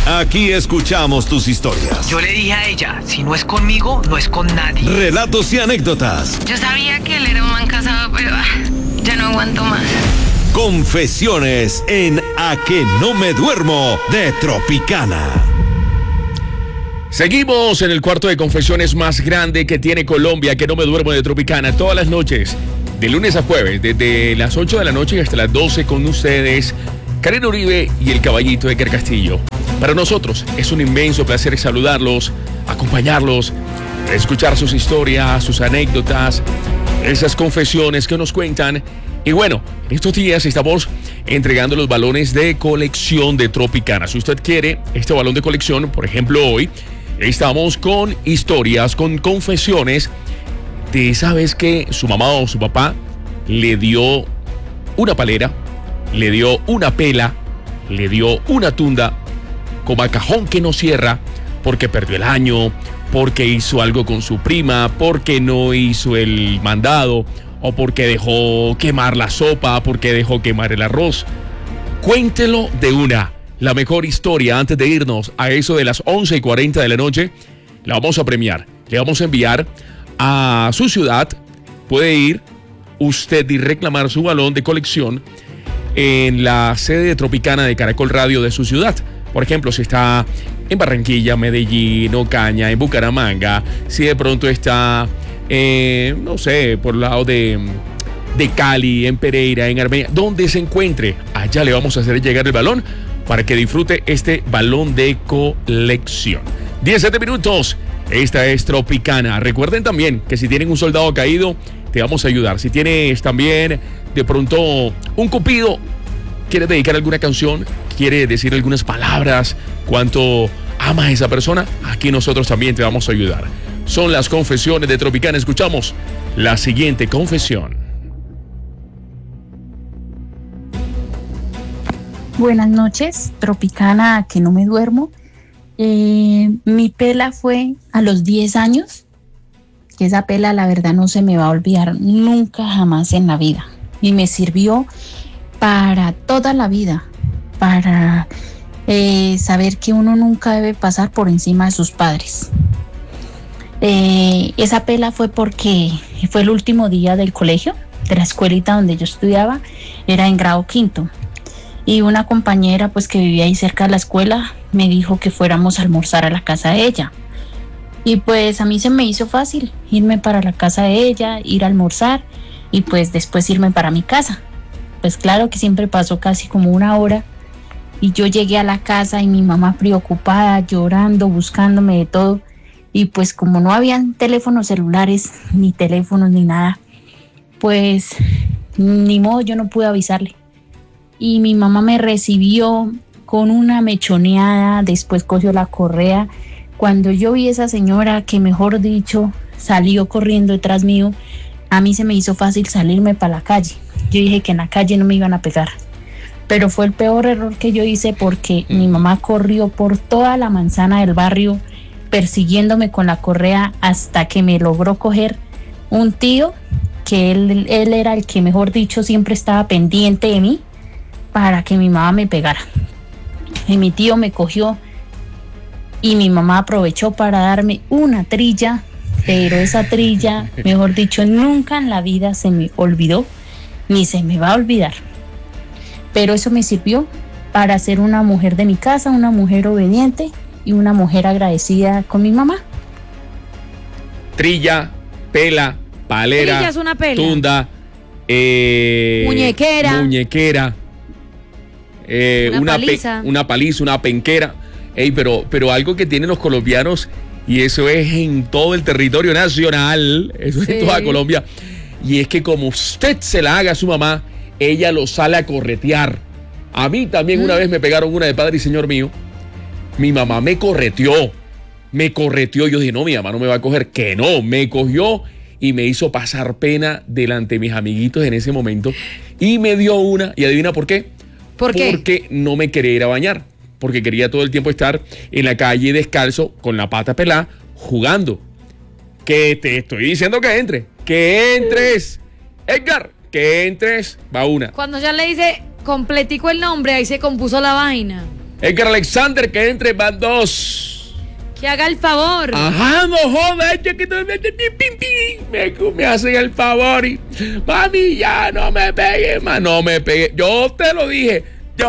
Aquí escuchamos tus historias. Yo le dije a ella, si no es conmigo, no es con nadie. Relatos y anécdotas. Yo sabía que él era un man casado, pero ya no aguanto más. Confesiones en A que no me duermo de Tropicana. Seguimos en el cuarto de confesiones más grande que tiene Colombia, que no me duermo de Tropicana, todas las noches, de lunes a jueves, desde las 8 de la noche hasta las 12 con ustedes, Karen Uribe y el caballito Edgar Castillo. Para nosotros es un inmenso placer saludarlos, acompañarlos, escuchar sus historias, sus anécdotas, esas confesiones que nos cuentan. Y bueno, en estos días estamos entregando los balones de colección de Tropicana. Si usted quiere este balón de colección, por ejemplo hoy, estamos con historias, con confesiones de esa vez que su mamá o su papá le dio una palera, le dio una pela, le dio una tunda, como a cajón que no cierra, porque perdió el año, porque hizo algo con su prima, porque no hizo el mandado, o porque dejó quemar la sopa, porque dejó quemar el arroz. Cuéntelo de una. La mejor historia antes de irnos a eso de las 11:40 de la noche. La vamos a premiar. Le vamos a enviar a su ciudad. Puede ir usted y reclamar su balón de colección en la sede de Tropicana de Caracol Radio de su ciudad. Por ejemplo, si está en Barranquilla, Medellín, Ocaña, en Bucaramanga, si de pronto está, no sé, por el lado de Cali, en Pereira, en Armenia, donde se encuentre, allá le vamos a hacer llegar el balón para que disfrute este balón de colección. 17 minutos, esta es Tropicana. Recuerden también que si tienen un soldado caído, te vamos a ayudar. Si tienes también de pronto un cupido, quieres dedicar alguna canción, quiere decir algunas palabras, cuánto amas a esa persona, aquí nosotros también te vamos a ayudar. Son las confesiones de Tropicana. Escuchamos la siguiente confesión. Buenas noches, Tropicana, que no me duermo. Mi pela fue a los 10 años, que esa pela la verdad no se me va a olvidar nunca jamás en la vida. Y me sirvió para toda la vida, para saber que uno nunca debe pasar por encima de sus padres. Esa pela fue porque fue el último día del colegio, de la escuelita donde yo estudiaba, era en grado quinto. Y una compañera pues que vivía ahí cerca de la escuela me dijo que fuéramos a almorzar a la casa de ella. Y pues a mí se me hizo fácil irme para la casa de ella, ir a almorzar y pues después irme para mi casa. Pues claro que siempre pasó casi como una hora y yo llegué a la casa y mi mamá preocupada, llorando, buscándome de todo. Y pues como no habían teléfonos celulares, ni teléfonos, ni nada, pues ni modo, yo no pude avisarle. Y mi mamá me recibió con una mechoneada, después cogió la correa. Cuando yo vi a esa señora que, mejor dicho, salió corriendo detrás mío, a mí se me hizo fácil salirme para la calle. Yo dije que en la calle no me iban a pegar. Pero fue el peor error que yo hice porque mi mamá corrió por toda la manzana del barrio persiguiéndome con la correa hasta que me logró coger un tío, que él era el que, mejor dicho, siempre estaba pendiente de mí para que mi mamá me pegara. Y mi tío me cogió y mi mamá aprovechó para darme una trilla, pero esa trilla, mejor dicho, nunca en la vida se me olvidó, ni se me va a olvidar. Pero eso me sirvió para ser una mujer de mi casa, una mujer obediente y una mujer agradecida con mi mamá. Trilla, pela, palera, Trilla es una pela. tunda, muñequera, una paliza, una penquera. Ey, pero algo que tienen los colombianos, y eso es en todo el territorio nacional, eso es en toda Colombia, y es que como usted se la haga a su mamá, ella lo sale a corretear. A mí también una vez me pegaron una de Padre y Señor mío. Mi mamá me correteó. Yo dije, no, mi mamá no me va a coger. Que no, me cogió y me hizo pasar pena delante de mis amiguitos en ese momento. Y me dio una, y adivina por qué. ¿Por qué? Porque no me quería ir a bañar. Porque quería todo el tiempo estar en la calle descalzo, con la pata pelada, jugando. Que te estoy diciendo que entre. Que entres. Edgar, que entres. Va una. Cuando ya le dice completico el nombre, ahí se compuso la vaina. Edgar Alexander, que entre, van 2. Que haga el favor. Ajá, no jodas, me hacen el favor y mami, ya no me pegues más, no me pegues. Yo te lo dije,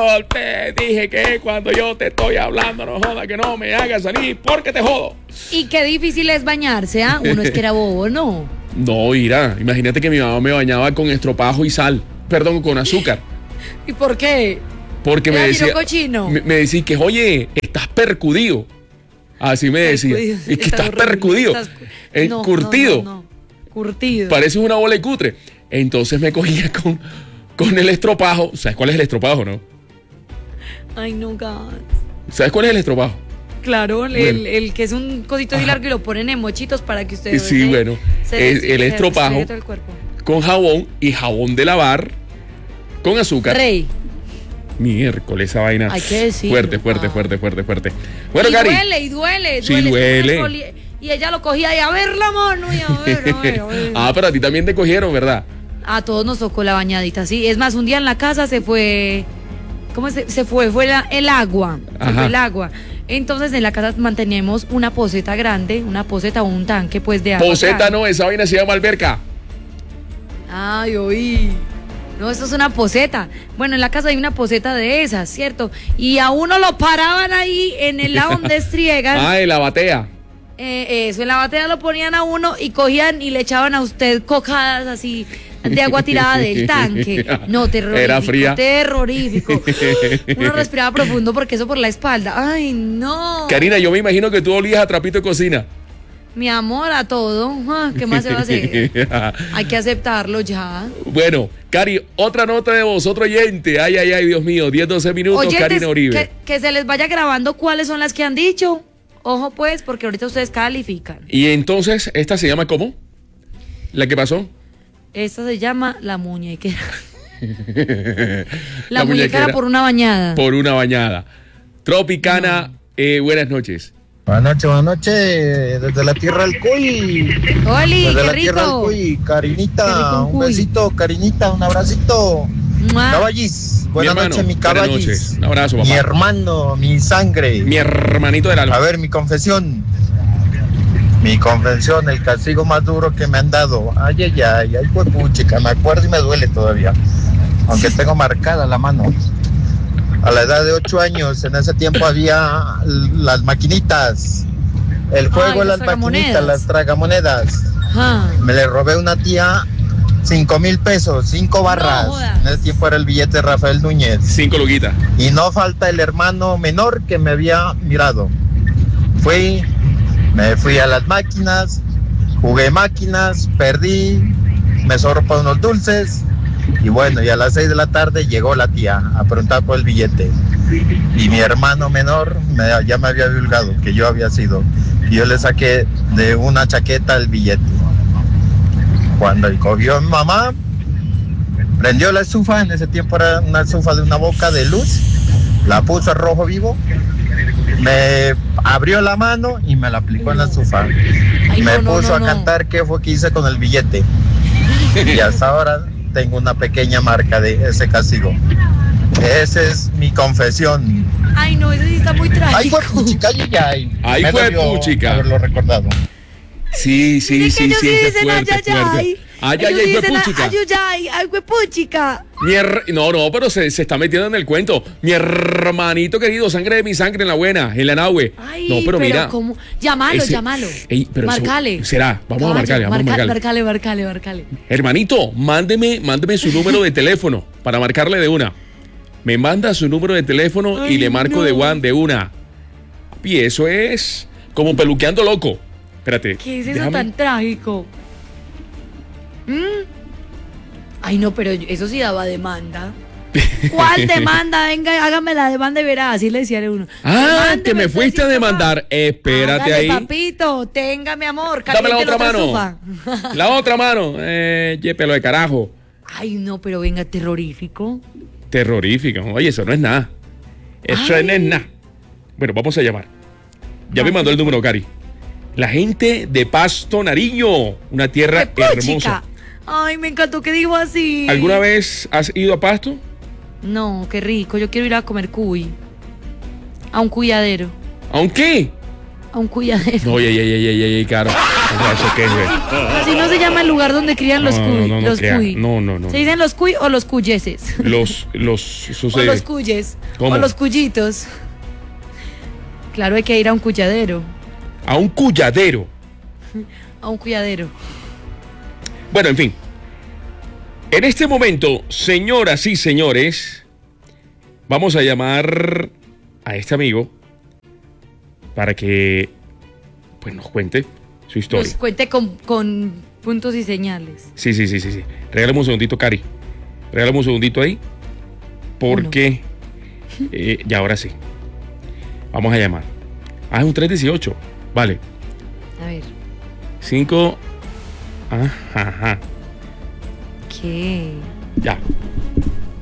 que cuando yo te estoy hablando, no jodas, que no me hagas salir porque te jodo. Y qué difícil es bañarse, ¿ah? Uno es que era bobo, ¿no? No, mira, imagínate que mi mamá me bañaba con estropajo y sal, perdón, con azúcar. ¿Y por qué? Porque me decía, cochino. me decía que, oye, estás percudido. Así me decía. Es que estás percudido. Curtido. No. Curtido. Pareces una bola de cutre. Entonces me cogía con el estropajo. ¿Sabes cuál es el estropajo, no? Ay, no, gas. ¿Sabes cuál es el estropajo? Claro, bueno. el que es un cosito así largo y lo ponen en mochitos para que ustedes sí, bueno. El estropajo con jabón y jabón de lavar con azúcar. Rey. Miércoles, esa vaina. Hay que decirlo. Fuerte. Bueno, Cari. Y duele. Sí, duele. Y ella lo cogía y a ver la mano y a ver. Ah, pero a ti también te cogieron, ¿verdad? A todos nos tocó la bañadita, sí. Es más, un día en la casa se fue... ¿Cómo se fue? Fue el agua. Se fue el agua. Entonces en la casa manteníamos una poceta grande, una poceta o un tanque pues de agua. Poceta no, esa vaina se llama alberca. Ay, oí. No, esto es una poceta. Bueno, en la casa hay una poceta de esas, ¿cierto? Y a uno lo paraban ahí en el lado donde estriegan. Ah, en la batea. Eso, en la batea lo ponían a uno y cogían y le echaban a usted cocadas así de agua tirada del tanque. No, terrorífico. Era fría. Terrorífico. Uno respiraba profundo porque eso por la espalda. Ay, no. Karina, yo me imagino que tú olías a trapito de cocina. Mi amor, a todo. ¿Qué más se va a hacer? Hay que aceptarlo ya. Bueno, Cari, otra nota de voz, otro oyente. Ay, Dios mío, 10-12 minutos, Oyentes, Karina Uribe. Que se les vaya grabando cuáles son las que han dicho. Ojo pues, porque ahorita ustedes califican. Y entonces, ¿esta se llama cómo? ¿La que pasó? Esta se llama la muñequera. La muñequera por una bañada. Por una bañada. Tropicana, buenas noches. Buenas noches, desde la tierra del Cuy. ¡Oli, desde qué la rico! Tierra del Cuy, Carinita, rico, un Cuy. besito, Carinita, un abracito. ¡Mua! Caballis, buenas noches, mi Buenas caballis. noches. Un abrazo, papá. Mi hermano, mi sangre. Mi hermanito del alma. A ver, mi confesión. Mi confesión, el castigo más duro que me han dado. Ay, fue puchica, me acuerdo y me duele todavía. Aunque tengo marcada la mano. A la edad de 8 años, en ese tiempo había las maquinitas. El juego de las maquinitas, las tragamonedas. Ah. Me le robé a una tía 5,000 pesos, 5 barras. No jodas. En ese tiempo era el billete de Rafael Núñez. 5 luguitas. Y no falta el hermano menor que me había mirado. Me fui a las máquinas, jugué máquinas, perdí, me sobró para unos dulces. Y bueno, y a las 6 de la tarde llegó la tía a preguntar por el billete. Y mi hermano menor ya me había divulgado que yo había sido. Y yo le saqué de una chaqueta el billete. Cuando cogió a mi mamá, prendió la estufa, en ese tiempo era una estufa de una boca de luz, la puso a rojo vivo, me abrió la mano y me la aplicó en la estufa. Ay, me no, puso no. a cantar qué fue que hice con el billete. Y hasta ahora tengo una pequeña marca de ese castigo. Esa es mi confesión. Ay, no, eso sí está muy trágico. Ay, fue puchica, Ahí me fue dolió puchica. haberlo recordado. Sí, Ellos sí ese es dicen fuerte, ay, fuerte. Ellos Fue dicen puchica. ay, fue puchica. No, pero se está metiendo en el cuento. Mi hermanito querido, sangre de mi sangre, en la buena, en la nahue. Ay, No, pero mira. ¿cómo? Llámalo. Ey, pero eso- Marcale. será, vamos a marcarle. Marcale. Hermanito, mándeme su número de teléfono para marcarle de una. Me manda su número de teléfono y Ay, le marco no. de una. Y eso es como peluqueando loco. Espérate. ¿Qué es eso déjame- tan trágico? Ay, no, pero eso sí daba demanda. ¿Cuál demanda? Venga, hágame la demanda y verá. Así le decía a uno. Ah, Demándeme, que me fuiste a usted sí, demandar. Espérate Hágale, ahí. papito, tenga mi amor. Dame la caliente otra mano. estufa. La otra mano. Pelo de carajo. Ay, no, pero venga, terrorífico. Terrorífico. Oye, eso no es nada. Eso Ay. no es nada. Bueno, vamos a llamar. Ya me Vamos. mandó el número, Cari. La gente de Pasto Nariño, una tierra ¡Qué puchica! hermosa. Ay, me encantó que dijo así. ¿Alguna vez has ido a Pasto? No, qué rico. Yo quiero ir a comer cuy. A un cuyadero. ¿A un qué? A un cuyadero. No, Caro. O sea, ¿eso qué es? Así no se llama el lugar donde crían los cuy. Los cuy. No. ¿Se dicen los cuy o los cuyeses? Los O los cuyes. ¿Cómo? O los cuyitos. Claro, hay que ir a un cuyadero. A un cuyadero. A un cuyadero. Bueno, en fin. En este momento, señoras y señores, vamos a llamar a este amigo para que pues nos cuente su historia. Nos cuente con puntos y señales. Sí. Regálame un segundito, Cari. Regálame un segundito ahí. Porque y ahora sí. Vamos a llamar. Es un 318. Vale. A ver. 5. Ajá. ¿Qué? Ya.